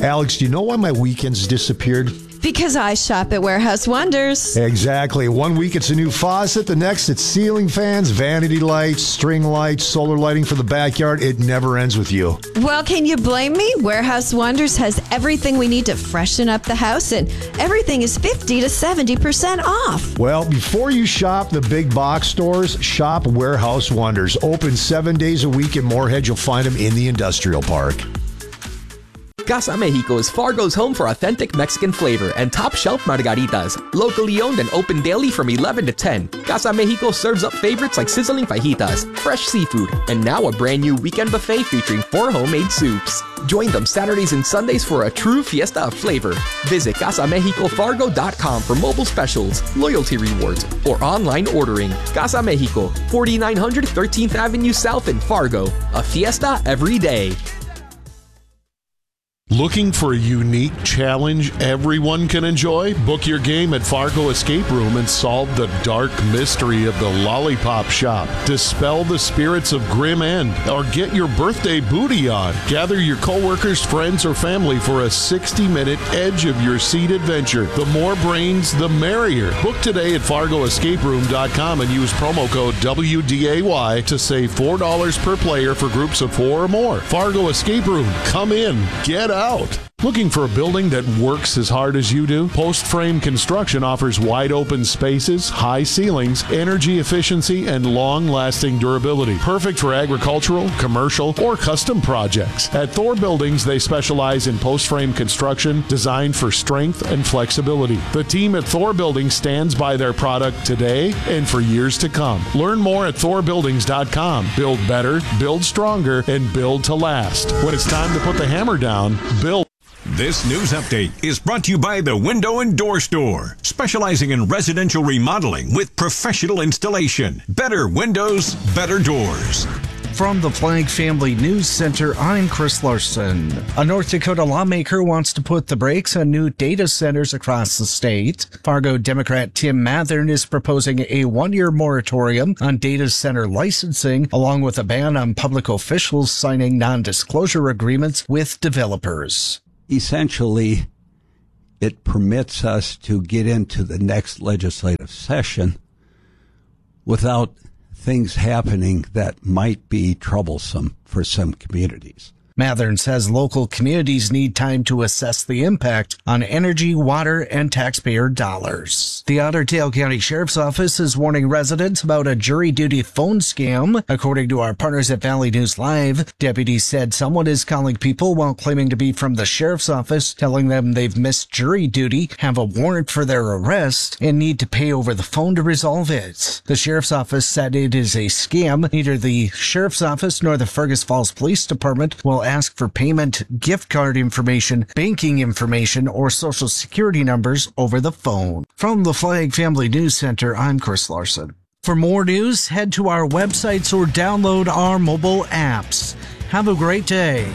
Alex, do you know why my weekends disappeared? Because I shop at Warehouse Wonders. Exactly. One week it's a new faucet, the next it's ceiling fans, vanity lights, string lights, solar lighting for the backyard. It never ends with you. Well, can you blame me? Warehouse Wonders has everything we need to freshen up the house, and everything is 50 to 70% off. Well, before you shop the big box stores, shop Warehouse Wonders. Open 7 days a week in Moorhead. You'll find them in the industrial park. Casa Mexico is Fargo's home for authentic Mexican flavor and top-shelf margaritas. Locally owned and open daily from 11 to 10. Casa Mexico serves up favorites like sizzling fajitas, fresh seafood, and now a brand new weekend buffet featuring 4 homemade soups. Join them Saturdays and Sundays for a true fiesta of flavor. Visit CasaMexicoFargo.com for mobile specials, loyalty rewards, or online ordering. Casa Mexico, 4900 13th Avenue South in Fargo. A fiesta every day. Looking for a unique challenge everyone can enjoy? Book your game at Fargo Escape Room and solve the dark mystery of the Lollipop Shop. Dispel the spirits of Grim End or get your birthday booty on. Gather your coworkers, friends, or family for a 60-minute edge-of-your-seat adventure. The more brains, the merrier. Book today at FargoEscapeRoom.com and use promo code WDAY to save $4 per player for groups of 4 or more. Fargo Escape Room. Come in. Get out. Looking for a building that works as hard as you do? Post Frame Construction offers wide open spaces, high ceilings, energy efficiency, and long-lasting durability. Perfect for agricultural, commercial, or custom projects. At Thor Buildings, they specialize in post frame construction designed for strength and flexibility. The team at Thor Buildings stands by their product today and for years to come. Learn more at thorbuildings.com. Build better, build stronger, and build to last. When it's time to put the hammer down, build. This news update is brought to you by the Window and Door Store, specializing in residential remodeling with professional installation. Better windows, better doors. From the Flag Family News Center, I'm Chris Larson. A North Dakota lawmaker wants to put the brakes on new data centers across the state. Fargo Democrat Tim Mathern is proposing a 1-year moratorium on data center licensing, along with a ban on public officials signing non-disclosure agreements with developers. Essentially, it permits us to get into the next legislative session without things happening that might be troublesome for some communities. Mathern says local communities need time to assess the impact on energy, water, and taxpayer dollars. The Otter Tail County Sheriff's Office is warning residents about a jury duty phone scam. According to our partners at Valley News Live, deputies said someone is calling people while claiming to be from the sheriff's office, telling them they've missed jury duty, have a warrant for their arrest, and need to pay over the phone to resolve it. The sheriff's office said it is a scam. Neither the sheriff's office nor the Fergus Falls Police Department will ask for payment, gift card information, banking information, or social security numbers over the phone. From the Flag Family News Center, I'm Chris Larson. For more news, head to our websites or download our mobile apps. Have a great day.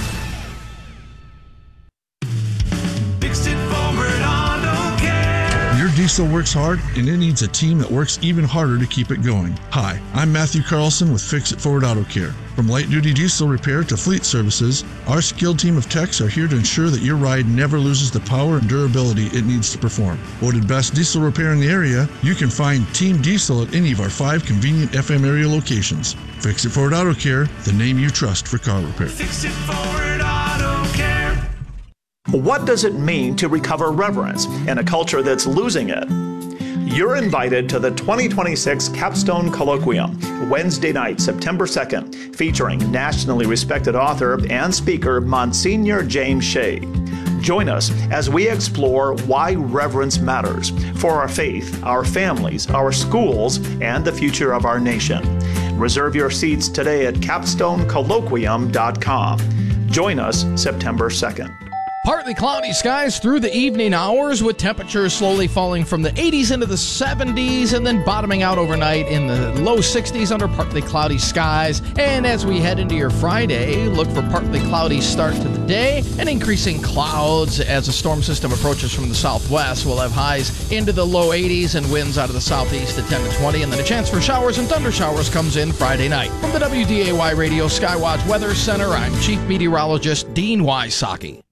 Your diesel works hard, and it needs a team that works even harder to keep it going. Hi, I'm Matthew Carlson with Fix It Forward Auto Care. From light-duty diesel repair to fleet services, our skilled team of techs are here to ensure that your ride never loses the power and durability it needs to perform. Voted best diesel repair in the area, you can find Team Diesel at any of our 5 convenient FM area locations. Fix It Forward Auto Care, the name you trust for car repair. Fix It Forward Auto Care. What does it mean to recover reverence in a culture that's losing it? You're invited to the 2026 Capstone Colloquium, Wednesday night, September 2nd, featuring nationally respected author and speaker Monsignor James Shea. Join us as we explore why reverence matters for our faith, our families, our schools, and the future of our nation. Reserve your seats today at capstonecolloquium.com. Join us September 2nd. Partly cloudy skies through the evening hours with temperatures slowly falling from the 80s into the 70s and then bottoming out overnight in the low 60s under partly cloudy skies. And as we head into your Friday, look for partly cloudy start to the day and increasing clouds as a storm system approaches from the southwest. We'll have highs into the low 80s and winds out of the southeast at 10 to 20. And then a chance for showers and thunder showers comes in Friday night. From the WDAY Radio Skywatch Weather Center, I'm Chief Meteorologist Dean Wysocki.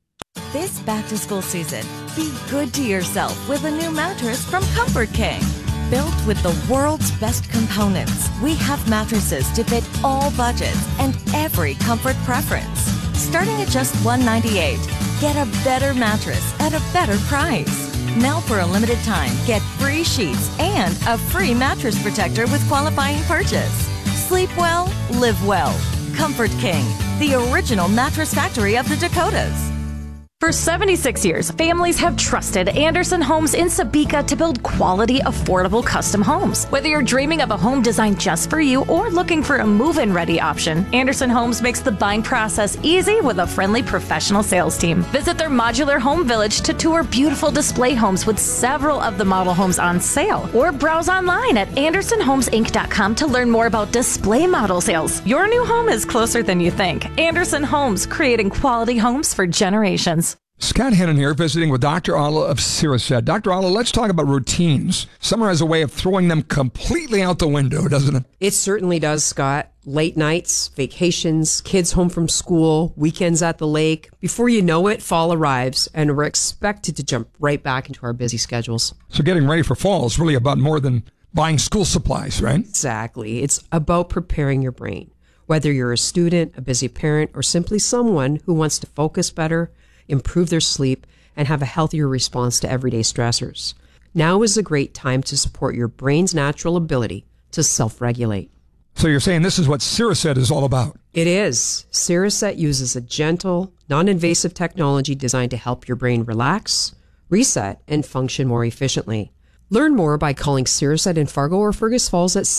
This back-to-school season, be good to yourself with a new mattress from Comfort King. Built with the world's best components, we have mattresses to fit all budgets and every comfort preference. Starting at just $198, get a better mattress at a better price. Now for a limited time, get free sheets and a free mattress protector with qualifying purchase. Sleep well, live well. Comfort King, the original mattress factory of the Dakotas. For 76 years, families have trusted Anderson Homes in Sabika to build quality, affordable custom homes. Whether you're dreaming of a home designed just for you or looking for a move-in ready option, Anderson Homes makes the buying process easy with a friendly professional sales team. Visit their modular home village to tour beautiful display homes with several of the model homes on sale, or browse online at AndersonHomesInc.com to learn more about display model sales. Your new home is closer than you think. Anderson Homes, creating quality homes for generations. Scott Hennon here, visiting with Dr. Alla of Siricet. Dr. Alla, let's talk about routines. Summer has a way of throwing them completely out the window, doesn't it? It certainly does, Scott. Late nights, vacations, kids home from school, weekends at the lake. Before you know it, fall arrives, and we're expected to jump right back into our busy schedules. So getting ready for fall is really about more than buying school supplies, right? Exactly. It's about preparing your brain. Whether you're a student, a busy parent, or simply someone who wants to focus better, improve their sleep, and have a healthier response to everyday stressors. Now is a great time to support your brain's natural ability to self-regulate. So you're saying this is what Siricet is all about? It is. Siricet uses a gentle, non-invasive technology designed to help your brain relax, reset, and function more efficiently. Learn more by calling Siricet in Fargo or Fergus Falls at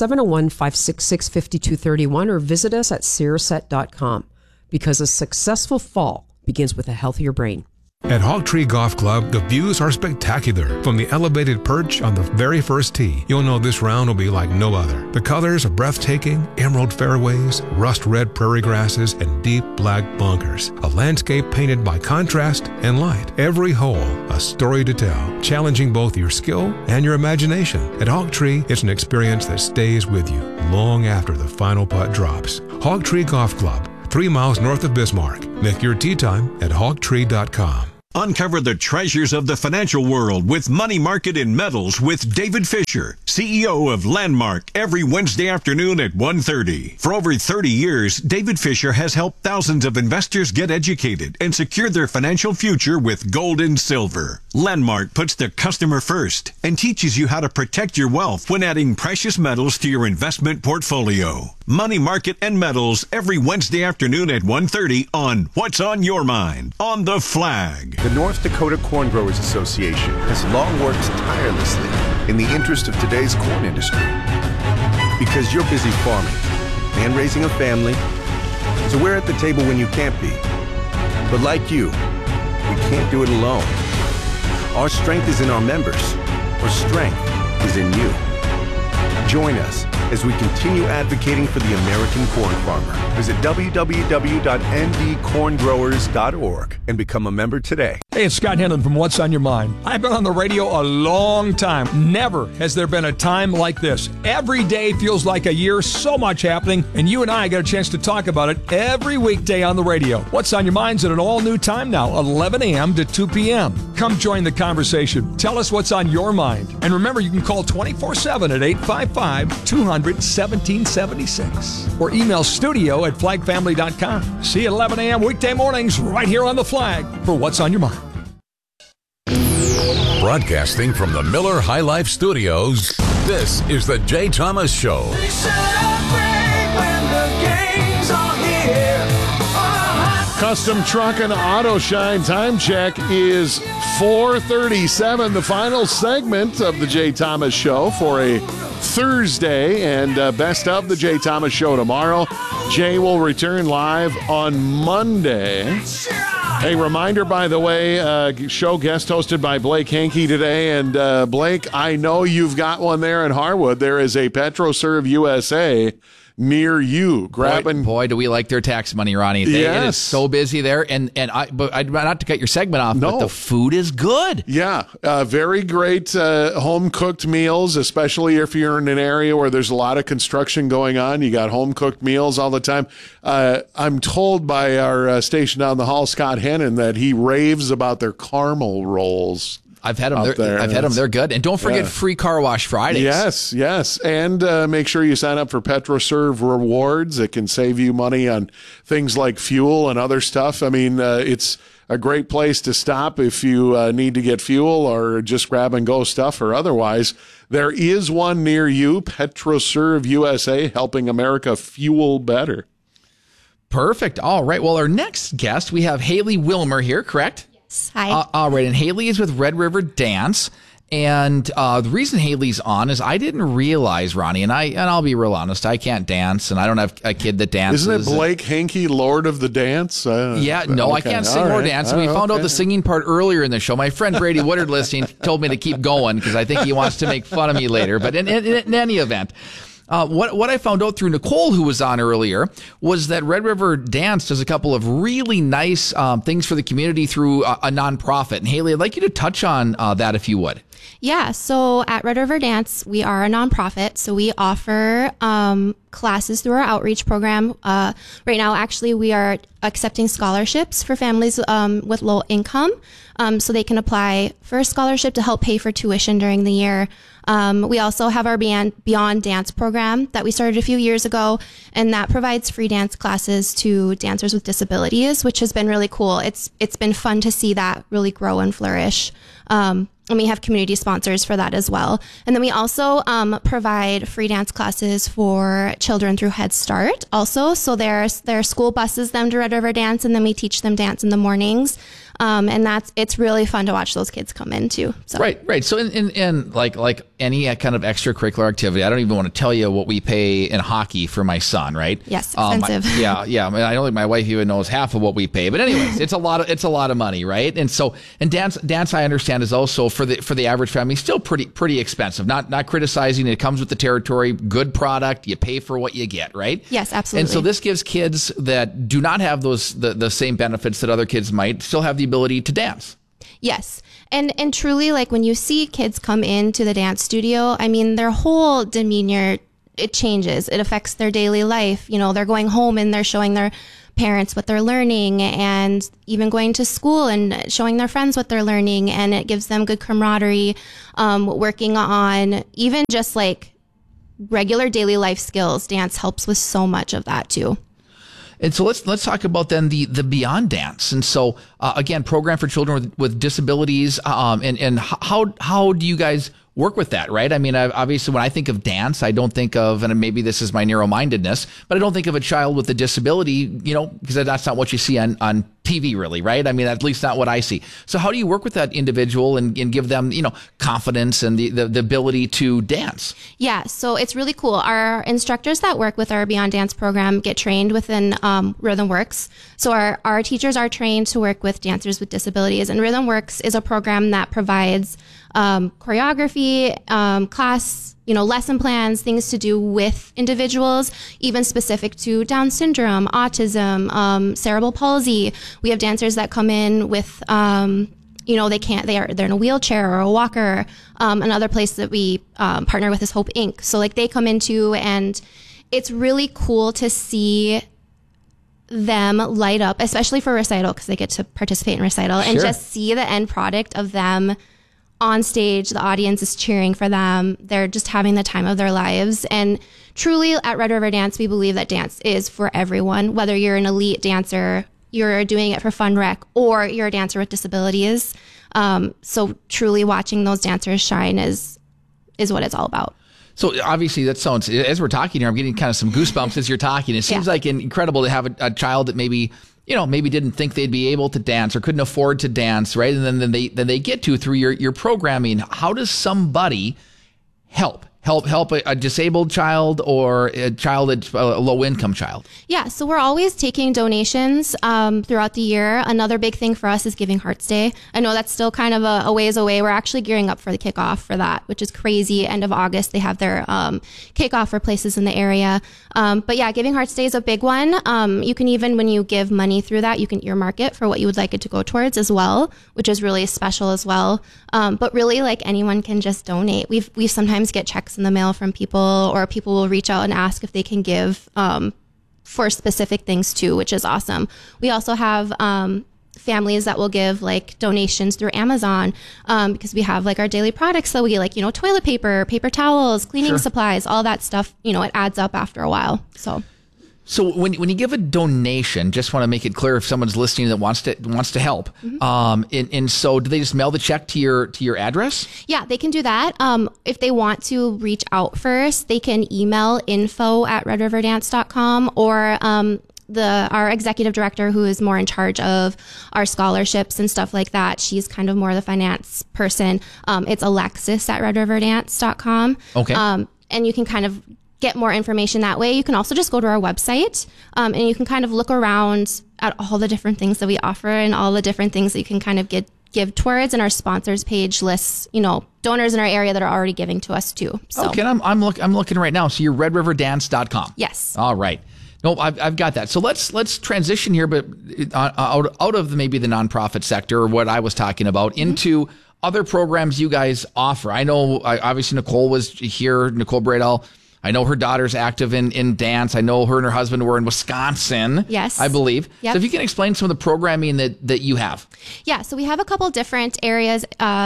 701-566-5231 or visit us at Siricet.com, because a successful fall begins with a healthier brain. At Hog Tree Golf Club, the views are spectacular. From the elevated perch on the very first tee, you'll know this round will be like no other. The colors are breathtaking: emerald fairways, rust red prairie grasses, and deep black bunkers. A landscape painted by contrast and light. Every hole, a story to tell, challenging both your skill and your imagination. At Hog Tree, it's an experience that stays with you long after the final putt drops. Hog Tree Golf Club, 3 miles north of Bismarck. Make your tee time at hogtree.com. Uncover the treasures of the financial world with Money Market in Metals with David Fisher, CEO of Landmark, every Wednesday afternoon at 1:30. For over 30 years, David Fisher has helped thousands of investors get educated and secure their financial future with gold and silver. Landmark puts the customer first and teaches you how to protect your wealth when adding precious metals to your investment portfolio. Money Market and Metals every Wednesday afternoon at 1:30 on What's on Your Mind on The Flag. The North Dakota Corn Growers Association has long worked tirelessly in the interest of today's corn industry. Because you're busy farming and raising a family, so we're at the table when you can't be. But like you, we can't do it alone. Our strength is in our members. Our strength is in you. Join us as we continue advocating for the American corn farmer. Visit www.ndcorngrowers.org and become a member today. Hey, it's Scott Hennon from What's on Your Mind. I've been on the radio a long time. Never has there been a time like this. Every day feels like a year, so much happening, and you and I get a chance to talk about it every weekday on the radio. What's on Your Mind's at an all-new time now, 11 a.m. to 2 p.m. Come join the conversation. Tell us what's on your mind. And remember, you can call 24/7 at 855-200-1776 or email studio@flagfamily.com. See you at 11 a.m. weekday mornings right here on The Flag for What's on Your Mind. Broadcasting from the Miller High Life Studios, this is the Jay Thomas Show. Custom Truck and Auto Shine time check is 4:37, the final segment of the Jay Thomas Show for a Thursday, and best of the Jay Thomas Show tomorrow. Jay will return live on Monday. A reminder, by the way, show guest hosted by Blake Hankey today. And Blake, I know you've got one there in Harwood. There is a PetroServe USA near you. Boy, do we like their tax money, Ronnie. It is so busy there. But I not to cut your segment off, but the food is good. Yeah, very great home-cooked meals, especially if you're in an area where there's a lot of construction going on. You got home-cooked meals all the time. I'm told by our station down the hall, Scott Hennon, that he raves about their caramel rolls. I've had them. They're good. And don't forget free car wash Fridays. Yes. And make sure you sign up for PetroServe rewards. It can save you money on things like fuel and other stuff. I mean, it's a great place to stop if you need to get fuel or just grab and go stuff or otherwise. There is one near you, PetroServe USA, helping America fuel better. Perfect. All right. Well, our next guest, we have Haley Wilmer here, correct? Hi. All right, and Haley is with Red River Dance, and the reason Haley's on is I didn't realize, Ronnie, and I'll be real honest, I can't dance, and I don't have a kid that dances. Isn't it Blake Hankey, Lord of the Dance? I can't sing or dance. And we found out the singing part earlier in the show. My friend Brady Woodard listening told me to keep going because I think he wants to make fun of me later. But in any event. What I found out through Nicole, who was on earlier, was that Red River Dance does a couple of really nice things for the community through a nonprofit. And Haley, I'd like you to touch on that if you would. Yeah, so at Red River Dance, we are a nonprofit, so we offer classes through our outreach program. Right now, actually, we are accepting scholarships for families with low income, so they can apply for a scholarship to help pay for tuition during the year. We also have our Beyond Dance program that we started a few years ago, and that provides free dance classes to dancers with disabilities, which has been really cool. It's been fun to see that really grow and flourish. And we have community sponsors for that as well. And then we also provide free dance classes for children through Head Start also. So their school buses them to Red River Dance, and then we teach them dance in the mornings. And it's really fun to watch those kids come in too. So. Right. So in like any kind of extracurricular activity, I don't even want to tell you what we pay in hockey for my son, right? Yes, expensive. Yeah. I mean, I don't think my wife even knows half of what we pay, but anyways, it's a lot of money, right? And so, and dance I understand is also for the average family still pretty expensive. Not criticizing. It comes with the territory. Good product. You pay for what you get, right? Yes, absolutely. And so this gives kids that do not have the same benefits that other kids might still have the ability to dance. Yes. And truly, like when you see kids come into the dance studio, I mean, their whole demeanor, it changes. It affects their daily life. You know, they're going home and they're showing their parents what they're learning, and even going to school and showing their friends what they're learning. And it gives them good camaraderie, working on even just like regular daily life skills. Dance helps with so much of that too. And so let's talk about then the Beyond Dance. And so again, program for children with disabilities. And how do you guys work with that, right? I mean, obviously, when I think of dance, I don't think of, and maybe this is my narrow-mindedness, but I don't think of a child with a disability, because that's not what you see on TV, really, right? I mean, at least not what I see. So how do you work with that individual and give them, confidence and the ability to dance? Yeah, so it's really cool. Our instructors that work with our Beyond Dance program get trained within RhythmWorks. So our teachers are trained to work with dancers with disabilities, and RhythmWorks is a program that provides choreography, class, lesson plans, things to do with individuals, even specific to Down syndrome, autism, cerebral palsy. We have dancers that come in with, they're in a wheelchair or a walker. Another place that we partner with is Hope Inc. So like they come into, and it's really cool to see them light up, especially for recital, because they get to participate in recital, and just see the end product of them on stage. The audience is cheering for them. They're just having the time of their lives. And truly at Red River Dance, we believe that dance is for everyone, whether you're an elite dancer, you're doing it for fun rec, or you're a dancer with disabilities. So truly watching those dancers shine is what it's all about. So obviously that sounds, as we're talking here, I'm getting kind of some goosebumps as you're talking. It seems like incredible to have a child that maybe didn't think they'd be able to dance or couldn't afford to dance, right? And then they get to through your programming. How does somebody help? help a disabled child or a child that's a low-income child? Yeah, so we're always taking donations throughout the year. Another big thing for us is Giving Hearts Day. I know that's still kind of a ways away. We're actually gearing up for the kickoff for that, which is crazy. End of August, they have their kickoff for places in the area. But yeah, Giving Hearts Day is a big one. You can even, when you give money through that, you can earmark it for what you would like it to go towards as well, which is really special as well. But really, like, anyone can just donate. We sometimes get checks in the mail from people, or people will reach out and ask if they can give for specific things too, which is awesome. We also have families that will give like donations through Amazon because we have like our daily products that we like, toilet paper, paper towels, cleaning supplies, all that stuff. It adds up after a while. So when you give a donation, just want to make it clear if someone's listening that wants to help. And so do they just mail the check to your address? Yeah, they can do that. If they want to reach out first, they can email info@redriverdance.com, or our executive director, who is more in charge of our scholarships and stuff like that. She's kind of more the finance person. It's Alexis@redriverdance.com. Okay. And you can kind of get more information that way. You can also just go to our website and you can kind of look around at all the different things that we offer and all the different things that you can kind of give towards. And our sponsors page lists, donors in our area that are already giving to us too. So. Okay, I'm looking right now. So you're redriverdance.com. Yes. All right. No, I've got that. So let's transition here, but out of maybe the nonprofit sector, or what I was talking about, into other programs you guys offer. I know, obviously, Nicole was here, Nicole Bradell. I know her daughter's active in dance. I know her and her husband were in Wisconsin. Yes. I believe. Yep. So if you can explain some of the programming that you have. Yeah, so we have a couple different areas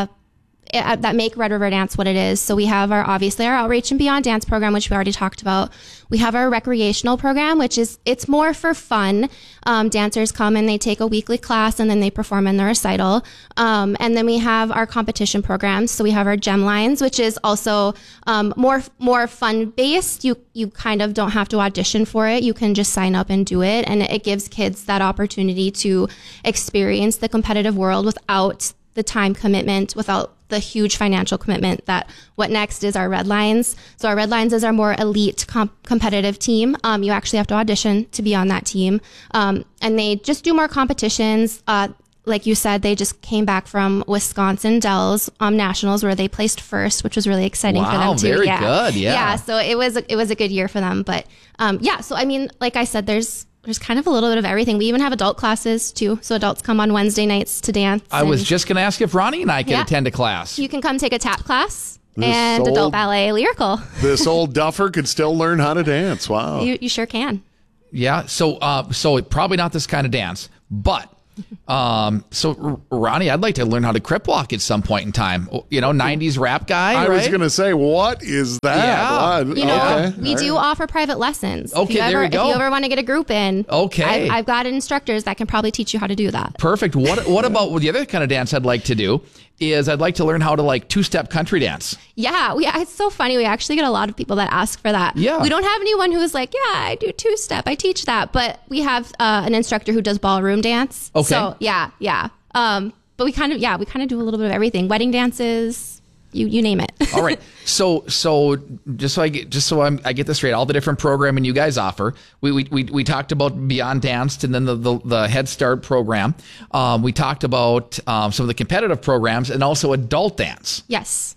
that make Red River Dance what it is. So we have our Outreach and Beyond Dance program, which we already talked about. We have our recreational program, which it's more for fun. Dancers come and they take a weekly class and then they perform in the recital. And then we have our competition programs. So we have our Gem Lines, which is also more fun based. You kind of don't have to audition for it. You can just sign up and do it. And it gives kids that opportunity to experience the competitive world without the time commitment, without the huge financial commitment. That what next is our Red Lines. So our Red Lines is our more elite competitive team. You actually have to audition to be on that team. And they just do more competitions. Like you said, they just came back from Wisconsin Dells Nationals, where they placed first, which was really exciting for them too. Very good. Yeah. So it was a good year for them. But so I mean, like I said, there's kind of a little bit of everything. We even have adult classes too. So adults come on Wednesday nights to dance. I was just going to ask if Ronnie and I can attend a class. You can come take a tap class and adult ballet lyrical. This old duffer could still learn how to dance. Wow. You sure can. Yeah. So probably not this kind of dance, but so Ronnie, I'd like to learn how to crip walk at some point in time. 90s rap guy. I was going to say, what is that? Yeah. We do offer private lessons. Okay, there you go. If you ever want to get a group in, okay, I've got instructors that can probably teach you how to do that. Perfect. What about the other kind of dance I'd like to do is I'd like to learn how to like two-step country dance. Yeah, it's so funny. We actually get a lot of people that ask for that. Yeah. We don't have anyone who's like, I do two-step. I teach that. But we have an instructor who does ballroom dance. Okay. So, yeah. But we kind of do a little bit of everything. Wedding dances, you name it. All right. So just so I get this straight, all the different programming you guys offer. We talked about Beyond Dance and then the Head Start program. We talked about some of the competitive programs and also adult dance. Yes.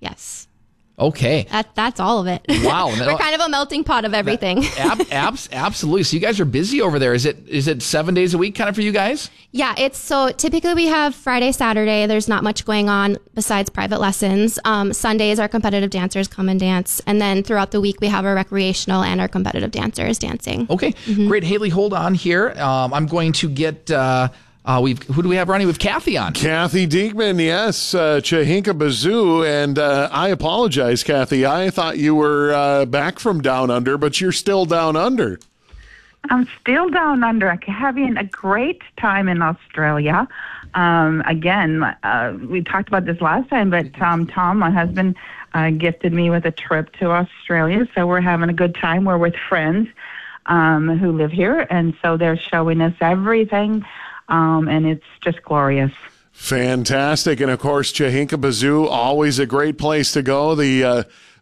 Okay. That's all of it. Wow. We're kind of a melting pot of everything. Absolutely. So you guys are busy over there. Is it 7 days a week kind of for you guys? Yeah, so typically we have Friday, Saturday. There's not much going on besides private lessons. Sundays, our competitive dancers come and dance. And then throughout the week, we have our recreational and our competitive dancers dancing. Okay, Great. Haley, hold on here. I'm going to get... who do we have, Ronnie? We have Kathy on. Kathy Diekman, yes. Chahinka Bazoo. And I apologize, Kathy. I thought you were back from down under, but you're still down under. I'm still down under. Having a great time in Australia. Again, we talked about this last time, but Tom, my husband, gifted me with a trip to Australia. So we're having a good time. We're with friends who live here. And so they're showing us everything. And it's just glorious. Fantastic. And of course, Chahinka Bazoo, always a great place to go. The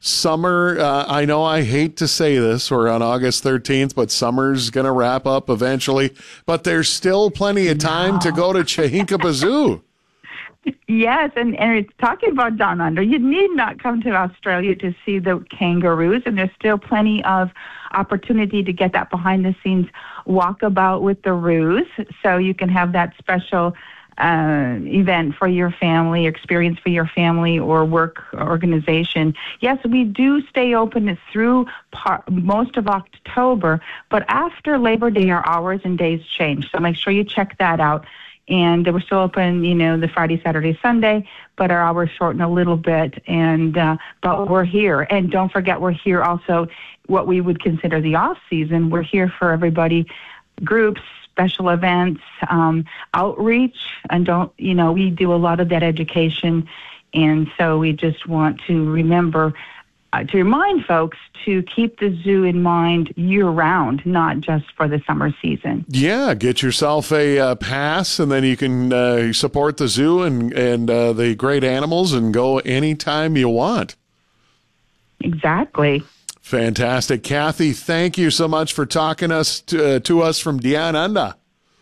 Summer, I know I hate to say this, we're on August 13th, but summer's going to wrap up eventually. But there's still plenty of time to go to Chahinkapa Zoo. Yes, and it's talking about Down Under. You need not come to Australia to see the kangaroos, and there's still plenty of opportunity to get that behind-the-scenes walkabout with the roos, so you can have that special event for your family, experience for your family or work organization. Yes, we do stay open through most of October, but after Labor Day, our hours and days change, so make sure you check that out. And we're still open, the Friday, Saturday, Sunday, but our hours shorten a little bit. And but we're here. And don't forget, we're here also what we would consider the off season. We're here for everybody, groups, special events, outreach, and we do a lot of that education. And so we just want to remember to remind folks to keep the zoo in mind year-round, not just for the summer season. Yeah, get yourself a pass, and then you can support the zoo and the great animals and go anytime you want. Exactly. Fantastic. Kathy, thank you so much for talking to us from Down Under.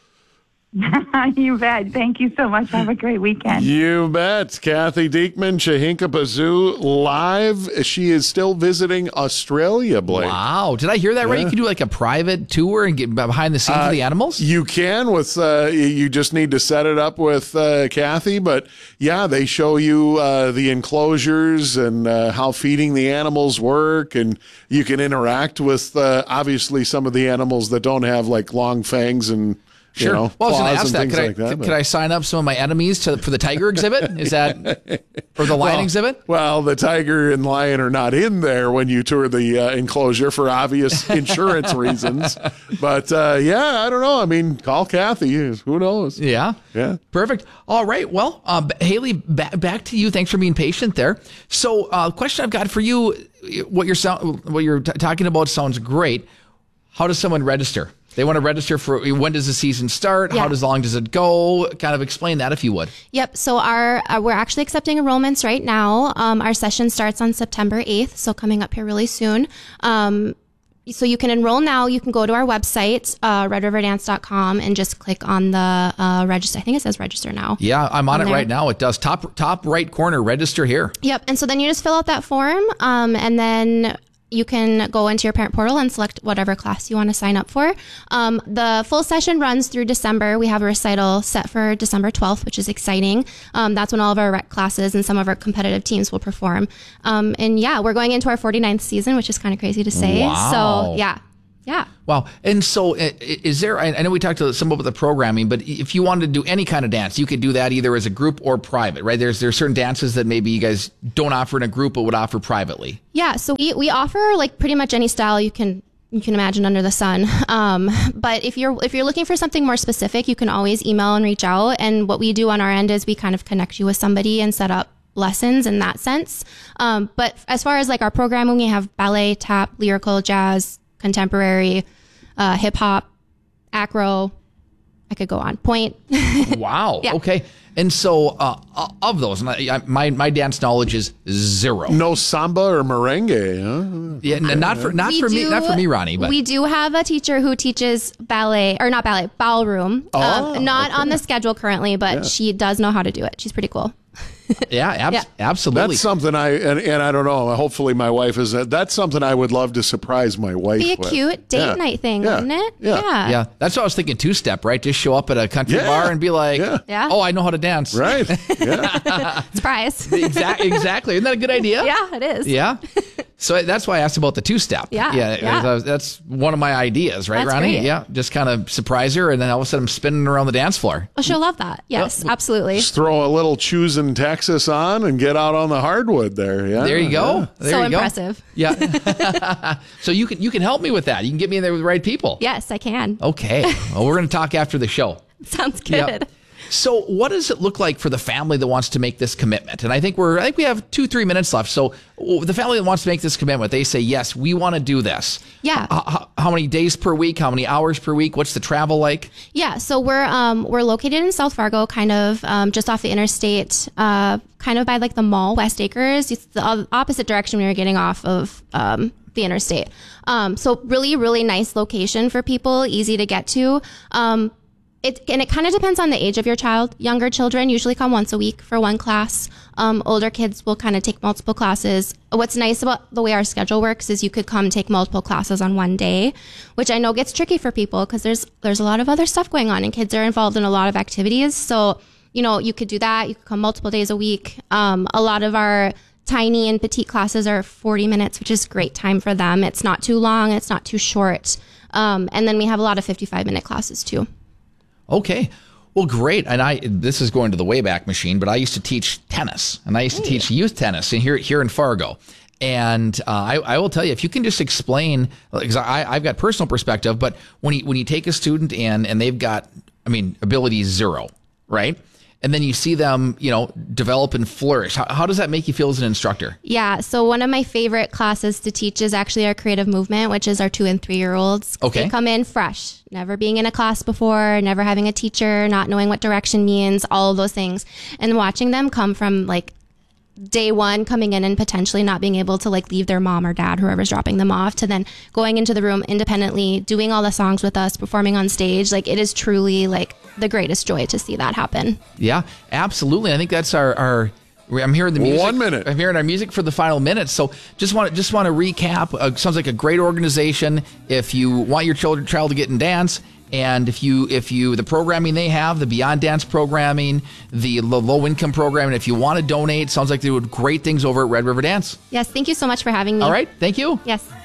You bet. Thank you so much. Have a great weekend. You bet. Kathy Diekman, Chahinkapa Zoo live. She is still visiting Australia, Blake. Wow. Did I hear that right? You can do like a private tour and get behind the scenes of the animals? You can with, you just need to set it up with Kathy. But yeah, they show you the enclosures and how feeding the animals work. And you can interact with, obviously, some of the animals that don't have like long fangs and Sure. Well, I was going to ask that. Could I sign up some of my enemies for the tiger exhibit? Is that or the lion exhibit? Well, the tiger and lion are not in there when you tour the enclosure for obvious insurance reasons. But I don't know. I mean, call Kathy. Who knows? Yeah. Yeah. Perfect. All right. Well, Haley, back to you. Thanks for being patient there. So, question I've got for you: what you're talking about sounds great. How does someone register? They want to register for when does the season start? Yeah. How long does it go? Kind of explain that if you would. Yep. So we're actually accepting enrollments right now. Our session starts on September 8th, so coming up here really soon. So you can enroll now. You can go to our website, redriverdance.com, and just click on the register. I think it says register now. Yeah, I'm on it there. right now. It does. Top right corner, register here. Yep. And so then you just fill out that form, and then you can go into your parent portal and select whatever class you want to sign up for. The full session runs through December. We have a recital set for December 12th, which is exciting. That's when all of our rec classes and some of our competitive teams will perform. And yeah, we're going into our 49th season, which is kind of crazy to say. Wow. So yeah. Wow. And so is there, I know we talked some about the programming, but if you wanted to do any kind of dance, you could do that either as a group or private, right? There's certain dances that maybe you guys don't offer in a group, but would offer privately. Yeah. So we offer like pretty much any style you can imagine under the sun. But if you're looking for something more specific, you can always email and reach out. And what we do on our end is we kind of connect you with somebody and set up lessons in that sense. But as far as like our programming, we have ballet, tap, lyrical, jazz, contemporary, hip hop, acro. I could go on. Point. Wow. Yeah. Okay. And so of those, my dance knowledge is zero. No samba or merengue, huh? Yeah, not for me, Ronnie. But we do have a teacher who teaches ballet, or not ballet, ballroom. Not on the schedule currently, but she does know how to do it. She's pretty cool. Yeah, absolutely. That's something and I don't know. Hopefully, my wife is. That's something I would love to surprise my wife. Be a with. cute date night thing, wouldn't it? Yeah. That's what I was thinking. 2-step, right? Just show up at a country bar and be like, "Oh, I know how to dance." Right. Yeah. Surprise. Exactly. Isn't that a good idea? Yeah, it is. Yeah. So that's why I asked about the 2-step. Yeah. That's one of my ideas, right, That's Ronnie? great. Yeah. Just kind of surprise her, and then all of a sudden I'm spinning around the dance floor. Well, she'll love that. Yes, absolutely. Just throw a little Choosing Texas on and get out on the hardwood there. Yeah. There you go. Yeah. There so you go. impressive. Yeah. So you can help me with that. You can get me in there with the right people. Yes, I can. Okay. Well, we're going to talk after the show. Sounds good. Yep. So what does it look like for the family that wants to make this commitment? And I think we have 2-3 minutes left. So the family that wants to make this commitment, they say, yes, we want to do this. Yeah. How many days per week? How many hours per week? What's the travel like? Yeah. So we're located in South Fargo, kind of just off the interstate, kind of by like the mall, West Acres. It's the opposite direction we were getting off of the interstate. So really, really nice location for people, easy to get to. It kind of depends on the age of your child. Younger children usually come once a week for one class. Older kids will kind of take multiple classes. What's nice about the way our schedule works is you could come take multiple classes on one day, which I know gets tricky for people because there's a lot of other stuff going on and kids are involved in a lot of activities. So, you could do that. You could come multiple days a week. A lot of our tiny and petite classes are 40 minutes, which is great time for them. It's not too long. It's not too short. And then we have a lot of 55-minute classes too. Okay. Well, great. And this is going to the Wayback Machine, but I used to teach tennis, and I used to teach youth tennis here in Fargo. And I will tell you, if you can just explain, because I've got personal perspective, but when you take a student in and they've got, ability 0, right? And then you see them, develop and flourish. How does that make you feel as an instructor? Yeah. So one of my favorite classes to teach is actually our creative movement, which is our 2 and 3-year-olds. Okay. They come in fresh, never being in a class before, never having a teacher, not knowing what direction means, all of those things. And watching them come from like day one, coming in and potentially not being able to like leave their mom or dad, whoever's dropping them off, to then going into the room independently, doing all the songs with us, performing on stage. Like, it is truly like the greatest joy to see that happen. Yeah, absolutely. I think that's our I'm hearing the music. 1 minute. I'm hearing our music for the final minute. So just want to recap. Sounds like a great organization. If you want your child to get in dance, and if you the programming they have, the Beyond Dance programming, the low income programming, if you want to donate, sounds like they do great things over at Red River Dance. Yes, thank you so much for having me. All right, thank you. Yes.